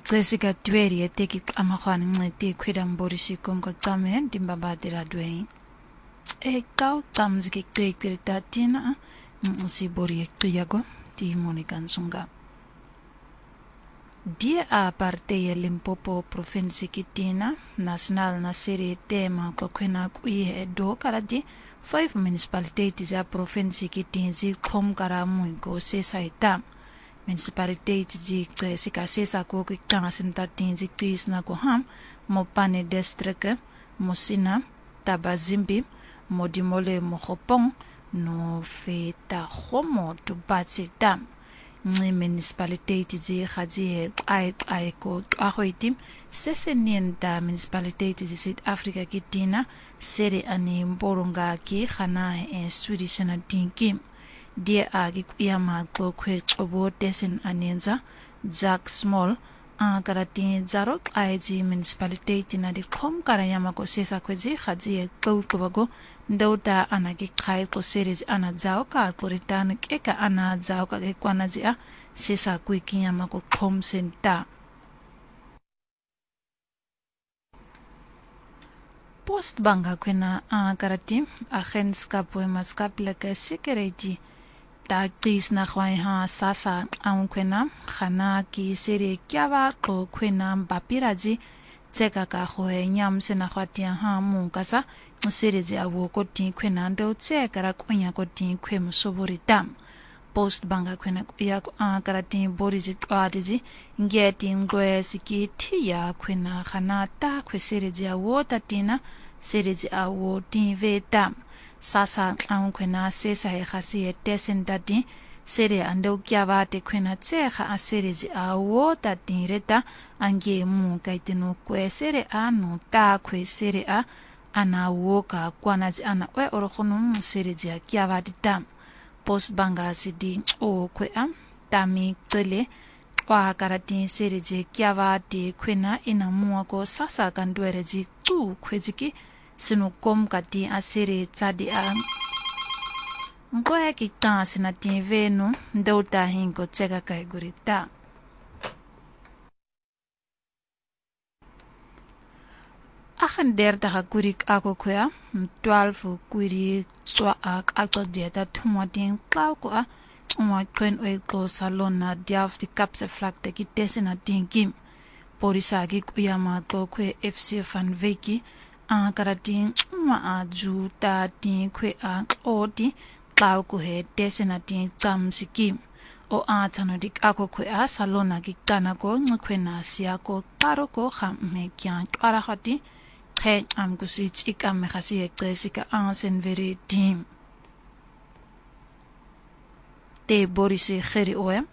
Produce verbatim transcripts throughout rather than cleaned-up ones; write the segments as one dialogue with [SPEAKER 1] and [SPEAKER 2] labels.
[SPEAKER 1] Jessica Dweri teki amakhwana ncede kweda mborisi komka tsame ndimbabadira dwe e kau tsamzike kekirita tina si bori ekyago di Monica Nsunga dia a parte ya Limpopo provinsi kitina national na serie tema kwa kwena kuye do karadi five municipalities ya provinsi kitinzi kom karamu go sesaita municipalities ji sika sesa ko kitanga sentatinzi kis na ko ham Mopane district Mosina Tabazimbi Modimole Mohopong no feta homo to batsita ni municipality ji khaji ai ai ko ahoitim sesenienta municipality ji South Africa kitina seri ani mboronga ki khana e Swedish na dinki dia agi kuyama ko kwe obo desin anenza Jack Small a karati zaro ai ji municipality na di khom karayama ko sesa kweji khaji ko ko Ndauta anaki khai ko series ana zao ka kuritan eka ana zao ka ke kwana jia sesa kuikinya mako khom senta post banga kwena a karati agents ka poemas ka plaka security ta kis na khwai ha sasa ang kwena khana ki serie kyawa ko kwena bapiraji tseka ka khoe nyam sena khwatia ha mu kasa series awo ko tin kwena ndo tseka ra kunya ko tin kwe musoborita post banga kwena ya a karati boriji kwatiji ngeti ngwe siki thia kwena khana ta kwe series awo tatina series awo tin veta sasa ang kwena sesa e khasi tesen dati serie ando kyaba te kwena tseka a series awo tatin reta ange mu kaiteno kwe serie anu ta kwe serie a ana woka kwanazi ana we orokhonu series ya kyaba ditam post banga sidi o kwe am tami tsele wa karati series kyaba de kwena ina muwa ko sasa kandwereji tu kwejiki sinu kom kati a serie tsadi a ngoya ki ta sina tivenu ndauta hinko tseka kai gurita Ahan der da kurik ako kwea twelve kuri tswa ak ato dieta tumotin klau ko a uma kwen oi ko salon na diaf di kapse flak de ki desena dinkim porisa gi kuyama to kwe F C van Veki a karatin uma a ju ta tin kwe a odi klau ko he desena tin tsam sikim o a tanodik ako kwe a salon na gi kana ko nkwena sia ko paro ko kham me kyan ara khati Hey, am gusit ik am khasi Jessica ansen very team. Te Boris kheri oe.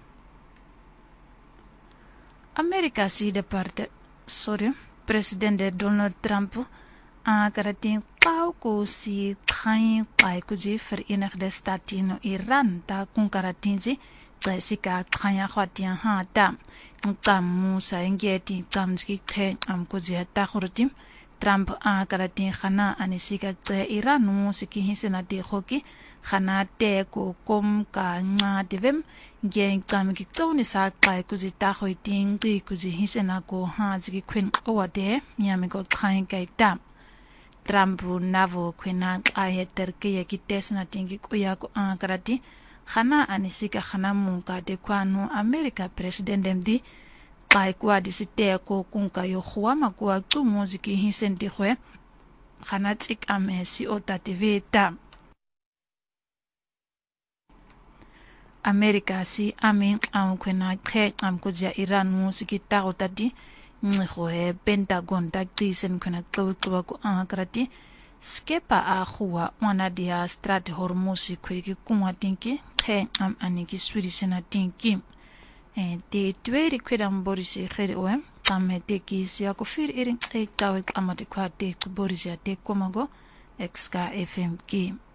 [SPEAKER 1] Amerika si de parte sorry, president Donald Trump a karatin kau ko si train kai ko ji Verenigde Staten no Iran ta kun karatinji Jessica train khatian ha ta. Ngam musa ngeti tamski khe am ko ji ta khurtim Trump a karatin khana anisika tse Iran no siki hisena de khoki khana te ko kom ka nga devem geng tam ki tsoni sa kai ku ji ta khoi ting ti ku ji hisena ko ha ji khwen owade miami ko khain kai ta Trump navo khwena a heter ke ki tesna tingi ko ya ko a karati khana anisika khana mu ka de kwano America president md kai kwa disite ko kunka yo khwama kwa tu muziki hisenti khwe khana tsik amesi o tativeta America si amin am kwena khe am kujia Iran muziki ta otati ngikhoe Pentagon ta tisen kwena tlo tlo ko akrati skepa a khwa wana dia strat hormusi khweki kumwa tinki khe am aniki Swedish na tinki e te tweri kwedam borisi kheri oe tamme te kisia ko fir irin e tawek amate kwa te borisi te komago X K F M ki